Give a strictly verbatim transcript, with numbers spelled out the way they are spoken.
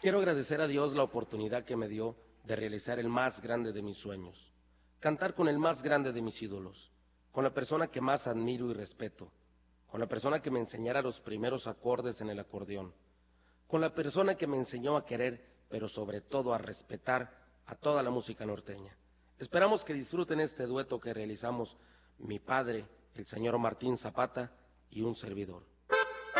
Quiero agradecer a Dios la oportunidad que me dio de realizar el más grande de mis sueños, cantar con el más grande de mis ídolos, con la persona que más admiro y respeto, con la persona que me enseñara los primeros acordes en el acordeón, con la persona que me enseñó a querer, pero sobre todo a respetar a toda la música norteña. Esperamos que disfruten este dueto que realizamos mi padre, el señor Martín Zapata, y un servidor.